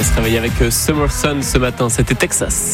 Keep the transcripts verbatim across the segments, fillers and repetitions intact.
on se réveille avec Summer Sun ce matin, c'était Texas.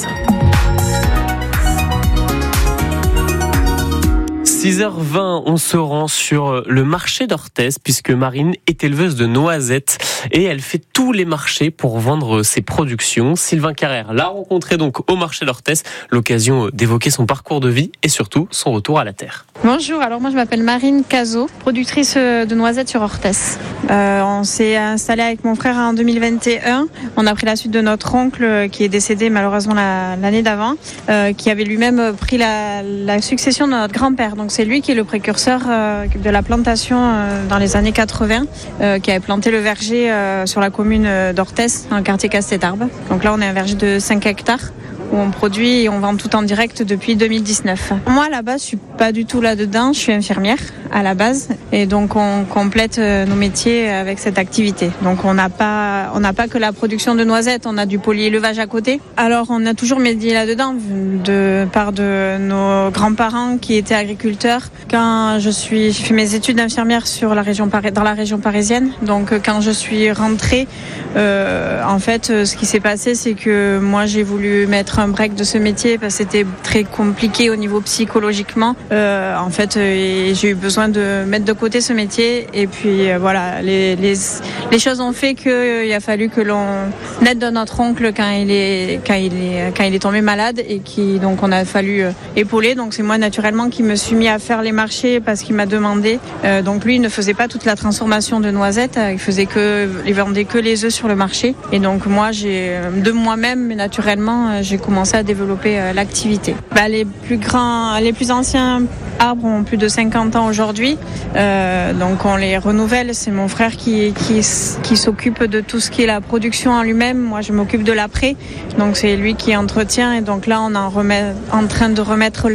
six heures vingt, on se rend sur le marché d'Orthez puisque Marine est éleveuse de noisettes et elle fait tous les marchés pour vendre ses productions. Sylvain Carrère l'a rencontré donc au marché d'Orthez, l'occasion d'évoquer son parcours de vie et surtout son retour à la terre. Bonjour, alors moi je m'appelle Marine Cazot, productrice de noisettes sur Orthez. Euh, on s'est installé avec mon frère en deux mille vingt et un. On a pris la suite de notre oncle qui est décédé malheureusement la, l'année d'avant, euh, qui avait lui-même pris la, la succession de notre grand-père. Donc c'est lui qui est le précurseur euh, de la plantation euh, dans les années quatre-vingts, euh, qui avait planté le verger euh, sur la commune d'Orthez, dans le quartier Castétarbes. Donc là on est un verger de cinq hectares. Où on produit et on vend tout en direct depuis deux mille dix-neuf. Moi, à la base, je suis pas du tout là-dedans. Je suis infirmière à la base et donc on complète nos métiers avec cette activité. Donc on n'a pas, on n'a pas que la production de noisettes, on a du polyélevage à côté. Alors on a toujours médié là-dedans de part de nos grands-parents qui étaient agriculteurs. Quand je suis, j'ai fait mes études d'infirmière sur la région dans la région parisienne. Donc quand je suis rentrée, euh, en fait, ce qui s'est passé, c'est que moi j'ai voulu mettre un break de ce métier parce que c'était très compliqué au niveau psychologiquement. Euh, en fait, euh, j'ai eu besoin de mettre de côté ce métier et puis euh, voilà, les, les, les choses ont fait qu'il euh, a fallu que l'on aide notre oncle quand il est quand il est quand il est tombé malade et qui donc on a fallu euh, épauler. Donc c'est moi naturellement qui me suis mis à faire les marchés parce qu'il m'a demandé. Euh, donc lui il ne faisait pas toute la transformation de noisettes, il faisait que il vendait que les œufs sur le marché et donc moi j'ai de moi-même naturellement j'ai commencé à développer euh, l'activité. Bah, les plus grands, les plus anciens arbres ont plus de cinquante ans aujourd'hui, euh, donc on les renouvelle. C'est mon frère qui, qui, qui s'occupe de tout ce qui est la production en lui-même. Moi, je m'occupe de l'après, donc c'est lui qui entretient. Et donc là, on est en, remet, en train de remettre